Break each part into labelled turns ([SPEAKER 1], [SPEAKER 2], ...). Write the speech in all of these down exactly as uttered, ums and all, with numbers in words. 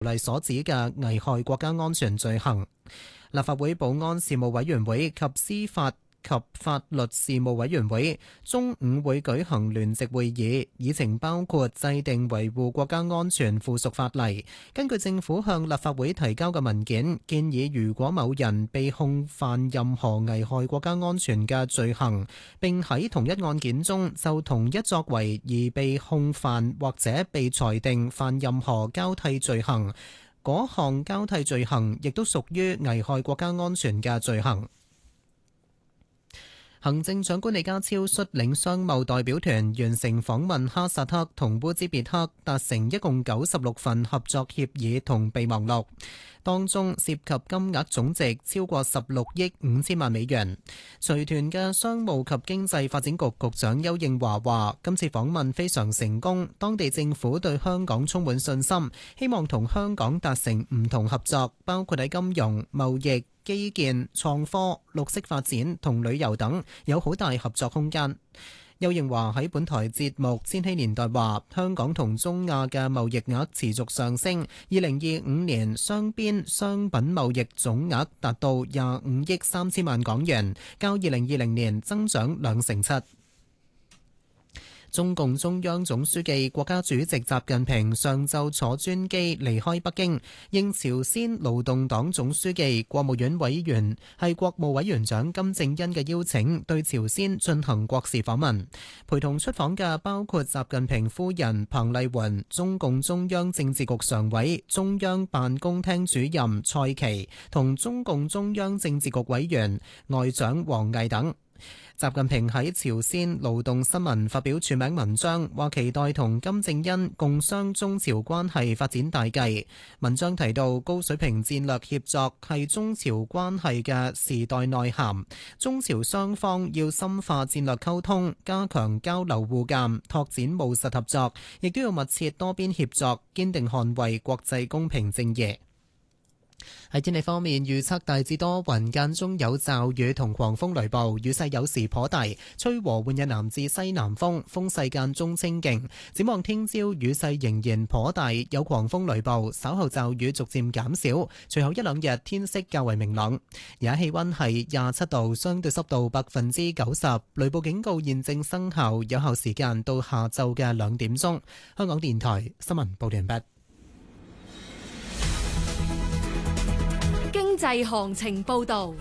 [SPEAKER 1] 例所指嘅危害國家安全罪行。立法會保安事務委員會及司法及法律事務委員會中午會舉行聯席會議，議程包括制定維護國家安全附屬法例。根據政府向立法會提交嘅文件，建議如果某人被控犯任何危害國家安全嘅罪行，並喺同一案件中就同一作為而被控犯或者被裁定犯任何交替罪行，嗰項交替罪行亦都屬於危害國家安全嘅罪行。行政長官李家超率領商貿代表團完成訪問哈薩克同烏茲別克，達成一共九十六份合作協議同備忘錄，當中涉及金額總值超過十六億五千萬美元。隨團嘅商務及經濟發展局局長邱應華話：今次訪問非常成功，當地政府對香港充滿信心，希望同香港達成唔同合作，包括喺金融、貿易、基建、創科、綠色發展同旅遊等有好大合作空間。邱應華喺本台節目《千禧年代》話：香港同中亞嘅貿易額持續上升，二零二五年雙邊商品貿易總額達到廿五億三千萬港元，較二零二零年增長兩成七。中共中央總書記、國家主席習近平上晝坐專機離開北京，應朝鮮勞動黨總書記、國務院委員係國務委員長金正恩嘅邀請，對朝鮮進行國事訪問。陪同出訪嘅包括習近平夫人彭麗媛、中共中央政治局常委、中央辦公廳主任蔡奇同中共中央政治局委員外長王毅等。習近平喺朝鮮勞動新聞發表署名文章，話期待同金正恩共商中朝關係發展大計。文章提到，高水平戰略協作係中朝關係嘅時代內涵，中朝雙方要深化戰略溝通，加強交流互鑑，拓展務實合作，亦都要密切多邊協作，堅定捍衛國際公平正義。喺天氣方面，預測大致多雲，間中有驟雨同狂風雷暴，雨勢有時頗大，吹和緩嘅南至西南風，風勢間中清勁。展望聽朝雨勢仍然頗大，有狂風雷暴，稍後驟雨逐漸減少，隨後一兩日天色較為明朗。而家氣溫係廿七度，相對濕度百分之九十，雷暴警告現正生效，有效時間到下晝嘅兩點鐘。香港電台新聞報道完畢。
[SPEAKER 2] 經濟行情報道。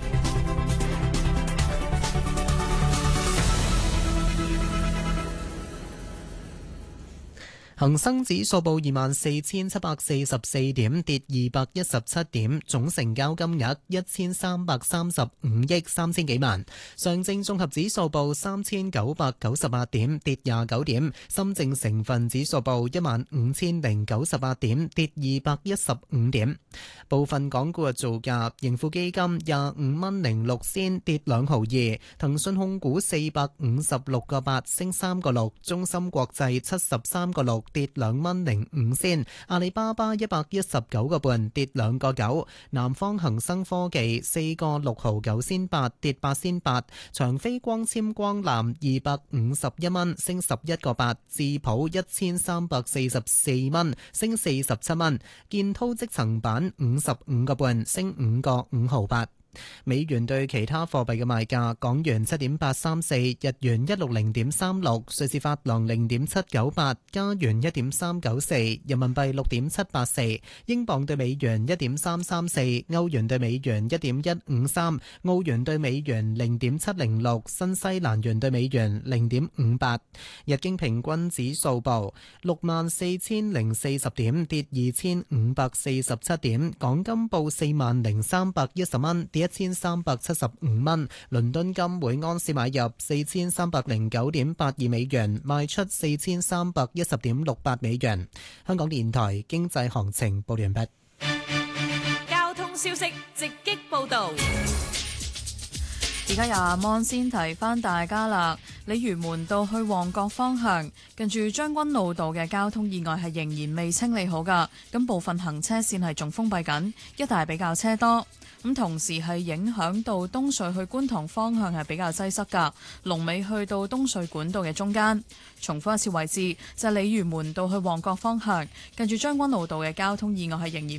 [SPEAKER 2] 恒生指數報二萬四千七百四十四點，跌二百一十七點，總成交金額一千三百三十五億三千幾萬。上證綜合指數報三千九百九十八點，跌廿九點。深證成分指數報一萬五千零九十八點，跌二百一十五點。部分港股嘅造價：盈富基金廿五蚊零六仙，跌兩毫二；騰訊控股四百五十六個八，升三個六；中芯國際七十三個六，跌兩蚊零五仙，阿里巴巴一百一十九個半，跌兩個九，南方恒生科技四個六毫九仙八，跌八仙八，長飛光纖光纜二百五十一蚊，升十一個八，智普一千三百四十四蚊，升四十七蚊，建滔積層板五十五個半，升五個五毫八。美元對其他貨幣嘅賣價：港元七點八三四，日元一六零點三六，瑞士法郎零點七九八，加元一點三九四，人民幣六點七八四，英鎊對美元一點三三四，歐元對美元一點一五三，澳元對美元零點七零六，新西蘭元對美元零點五八。日經平均指數報六萬四千零四十點，跌二千五百四十七點。港金報四萬零三百一十蚊，一千三百七十五蚊。倫敦金每盎司買入四千三百零九點八二美元，賣出四千三百一十點六八美元。香港電台經濟行情報完畢。 交通消息直擊報道。
[SPEAKER 3] 而家由阿芒先提翻大家啦， 鯉魚門道去旺角方向，近住將軍澳道嘅交通意外係仍然未清理好㗎，咁部分行車線係仲封閉緊，一帶比較車多。咁同時係影響到東隧去觀塘方向係比較擠塞㗎，龍尾去到東隧管道嘅中間。重複一次位置就係鯉魚門道去旺角方向，近住將軍澳道嘅交通意外係仍然